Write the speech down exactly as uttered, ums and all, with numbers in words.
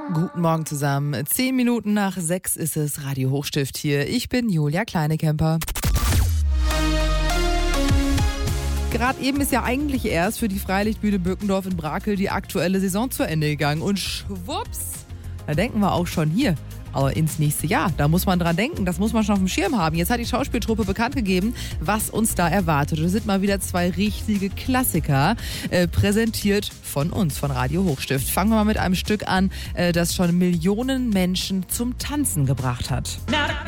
Guten Morgen zusammen. Zehn Minuten nach sechs ist es, Radio Hochstift hier. Ich bin Julia Kleinekemper. Gerade eben ist ja eigentlich erst für die Freilichtbühne Bückendorf in Brakel die aktuelle Saison zu Ende gegangen. Und schwupps, da denken wir auch schon hier. Aber ins nächste Jahr, da muss man dran denken, das muss man schon auf dem Schirm haben. Jetzt hat die Schauspieltruppe bekannt gegeben, was uns da erwartet. Es sind mal wieder zwei richtige Klassiker, äh, präsentiert von uns, von Radio Hochstift. Fangen wir mal mit einem Stück an, äh, das schon Millionen Menschen zum Tanzen gebracht hat.